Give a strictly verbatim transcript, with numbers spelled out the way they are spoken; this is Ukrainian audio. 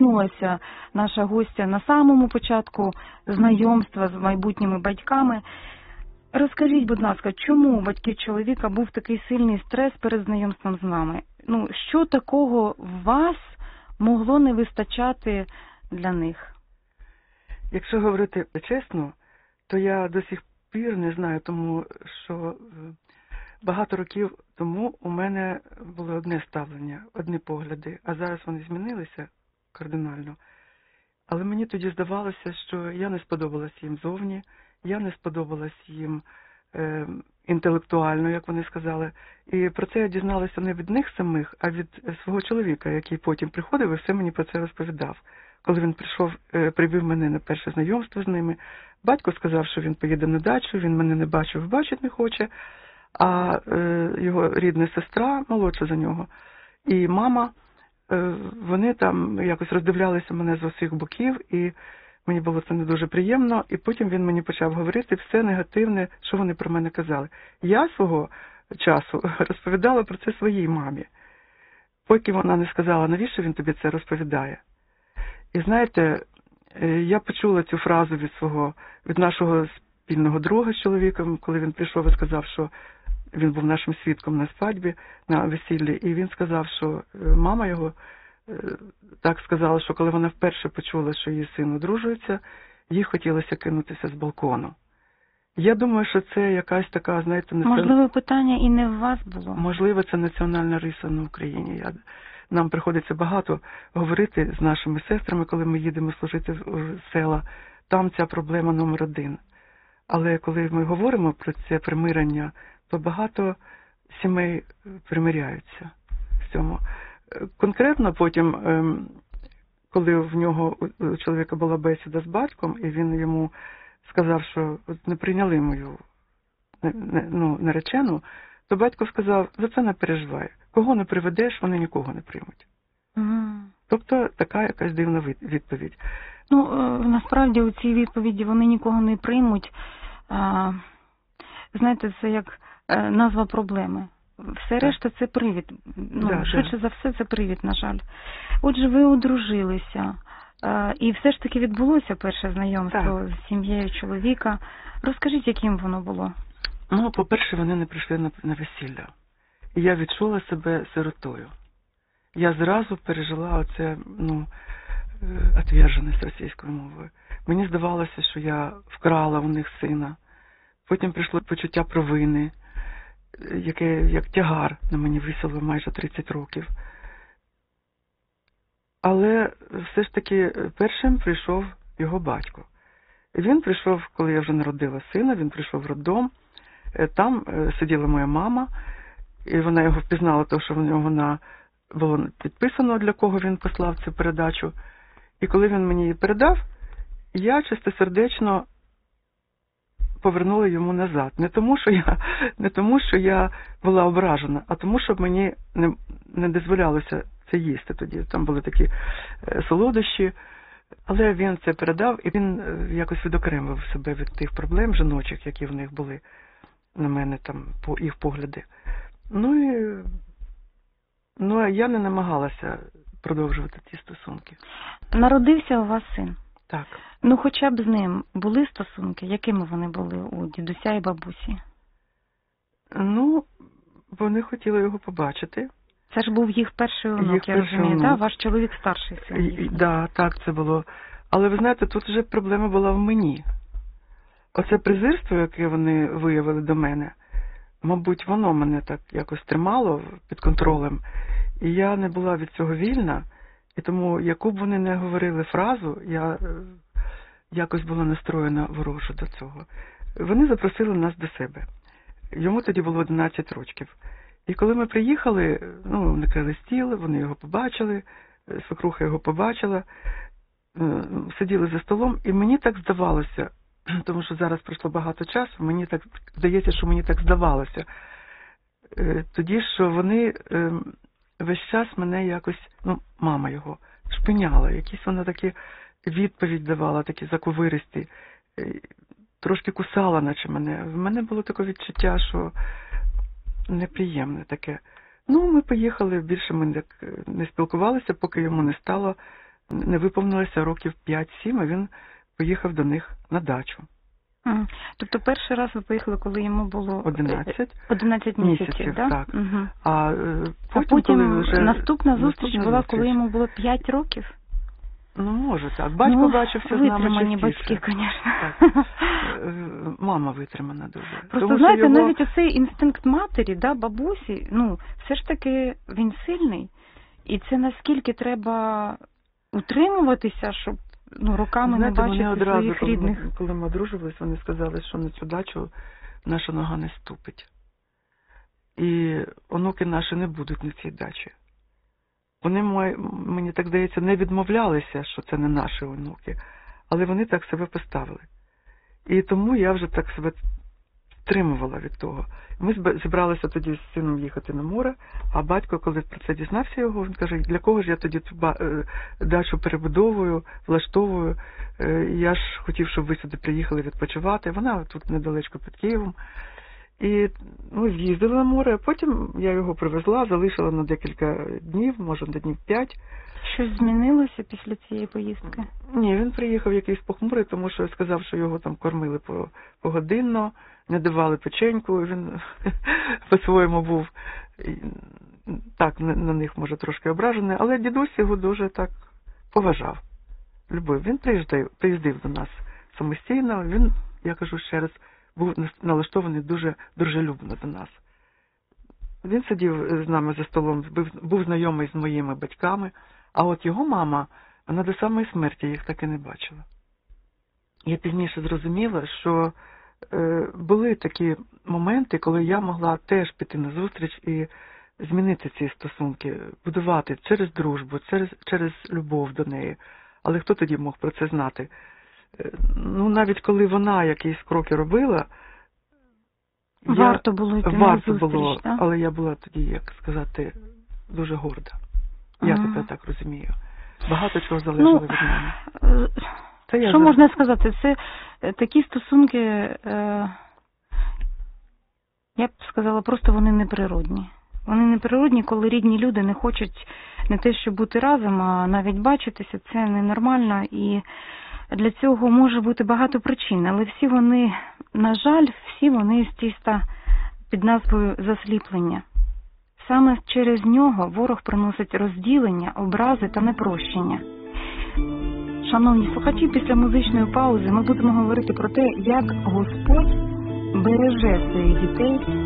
торкнулася наша гостя на самому початку знайомства з майбутніми батьками. Розкажіть, будь ласка, чому у батьків чоловіка був такий сильний стрес перед знайомством з нами? Ну, що такого в вас могло не вистачати для них? Якщо говорити чесно, то я до сих пір не знаю, тому що багато років тому у мене було одне ставлення, одні погляди, а зараз вони змінилися кардинально. Але мені тоді здавалося, що я не сподобалась їм зовні, я не сподобалась їм е, інтелектуально, як вони сказали. І про це я дізналася не від них самих, а від свого чоловіка, який потім приходив і все мені про це розповідав. Коли він прийшов, е, привів мене на перше знайомство з ними, батько сказав, що він поїде на дачу, він мене не бачив, бачить не хоче, а е, його рідна сестра, молодша за нього, і мама, е, вони там якось роздивлялися мене з усіх боків, і мені було це не дуже приємно, і потім він мені почав говорити все негативне, що вони про мене казали. Я свого часу розповідала про це своїй мамі, поки вона не сказала, навіщо він тобі це розповідає. І знаєте, я почула цю фразу від свого, від нашого спільного друга з чоловіком, коли він прийшов і сказав, що він був нашим свідком на свадьбі, на весіллі, і він сказав, що мама його так сказала, що коли вона вперше почула, що її син одружується, їй хотілося кинутися з балкону. Я думаю, що це якась така, знаєте... Націон... Можливо, питання і не в вас було? Можливо, це національна риса на Україні. Я... Нам приходиться багато говорити з нашими сестрами, коли ми їдемо служити в села. Там ця проблема номер один. Але коли ми говоримо про це примирення, то багато сімей примиряються в цьому. Конкретно потім, коли в нього, у чоловіка була бесіда з батьком, і він йому сказав, що не прийняли мою ну, наречену, то батько сказав, за це не переживай. Кого не приведеш, вони нікого не приймуть. Угу. Тобто така якась дивна відповідь. Ну, насправді у цій відповіді вони нікого не приймуть. А, знаєте, це як назва проблеми. Все решта це привід. Ну, да, швидше да. за все це привід, на жаль. Отже, ви одружилися. А, і все ж таки відбулося перше знайомство так. з сім'єю чоловіка. Розкажіть, яким воно було? Ну, по-перше, вони не прийшли на, на весілля. І я відчула себе сиротою. Я зразу пережила оце, ну, отверженість російською мовою. Мені здавалося, що я вкрала у них сина. Потім прийшло почуття провини, яке як тягар на мені висіло майже тридцять років. Але все ж таки першим прийшов його батько. Він прийшов, коли я вже народила сина, він прийшов в роддом. Там сиділа моя мама, і вона його впізнала, тому що в нього на... було підписано, для кого він послав цю передачу. І коли він мені її передав, я чистосердечно повернула йому назад. Не тому, що я, не тому, що я була ображена, а тому, що мені не, не дозволялося це їсти тоді. Там були такі солодощі. Але він це передав, і він якось відокремив себе від тих проблем жіночих, які в них були на мене, там, по їх погляди. Ну і ну, я не намагалася продовжувати ці стосунки. Народився у вас син? Так. Ну, хоча б з ним були стосунки? Якими вони були у дідуся і бабусі? Ну, вони хотіли його побачити. Це ж був їх перший онук, їх я перший розумію, онук. так? Ваш чоловік старший син. Так, да, так це було. Але ви знаєте, тут вже проблема була в мені. Оце презирство, яке вони виявили до мене, мабуть, воно мене так якось тримало під контролем. І я не була від цього вільна. І тому, яку б вони не говорили фразу, я якось була настроєна ворожу до цього. Вони запросили нас до себе. Йому тоді було одинадцять років. І коли ми приїхали, ну, накрили стіл, вони його побачили, свекруха його побачила, сиділи за столом, і мені так здавалося, тому що зараз пройшло багато часу, мені так здається, що мені так здавалося, тоді, що вони весь час мене якось, ну, мама його, шпиняла, якісь вона такі відповідь давала, такі заковиристі, трошки кусала, наче мене. В мене було таке відчуття, що неприємне таке. Ну, ми поїхали, більше ми не спілкувалися, поки йому не стало не виповнилося років п'ять-сім, а він поїхав до них на дачу. Ага. Тобто перший раз ви поїхали, коли йому було одинадцять, одинадцять місяців, місяців, да? так. Угу. А е, А потім, потім коли вже... наступна зустріч наступна була, зустріч. коли йому було п'ять років? Ну, може так. Батько ну, бачився з нами витримані частіше. батьки, звісно. Так. Е, Мама витримана дуже. Просто, Тому, знаєте, його... навіть оцей інстинкт матері, да, бабусі, ну, все ж таки він сильний. І це наскільки треба утримуватися, щоб ну, роками Знаєте, не бачити вони одразу, своїх коли рідних. ми, коли ми одружувались, вони сказали, що на цю дачу наша нога не ступить. І онуки наші не будуть на цій дачі. Вони, мені так здається, не відмовлялися, що це не наші онуки, але вони так себе поставили. І тому я вже так себе стримувала від того. Ми зібралися тоді з сином їхати на море, а батько, коли про це дізнався його, він каже, для кого ж я тоді ту дачу перебудовую, влаштовую, я ж хотів, щоб ви сюди приїхали відпочивати. Вона тут недалечко під Києвом. І ми з'їздили на море, а потім я його привезла, залишила на декілька днів, може на днів п'ять. Щось змінилося після цієї поїздки? Ні, він приїхав якийсь похмурий, тому що сказав, що його там кормили погодинно, не давали печеньку, він по-своєму був так, на них, може, трошки ображений, але дідусь його дуже так поважав, любив. Він приїздив, приїздив до нас самостійно, він, я кажу ще раз, був налаштований дуже дружелюбно до нас. Він сидів з нами за столом, був, був знайомий з моїми батьками, а от його мама, вона до самої смерті їх так і не бачила. Я пізніше зрозуміла, що е, були такі моменти, коли я могла теж піти на зустріч і змінити ці стосунки, будувати через дружбу, через, через любов до неї. Але хто тоді мог про це знати? Ну, навіть коли вона якісь кроки робила, варто я, було йти варто на зустріч, було, так? Але я була тоді, як сказати, дуже горда. Я ага. тепер так розумію. Багато чого залежало ну, від мене. Це я що за... можна сказати? Це такі стосунки, е, я б сказала, просто вони неприродні. Вони неприродні, коли рідні люди не хочуть не те, щоб бути разом, а навіть бачитися. Це ненормально. І для цього може бути багато причин, але всі вони, на жаль, всі вони з тіста під назвою засліплення. Саме через нього ворог приносить розділення, образи та непрощення. Шановні слухачі, після музичної паузи ми будемо говорити про те, як Господь береже своїх дітей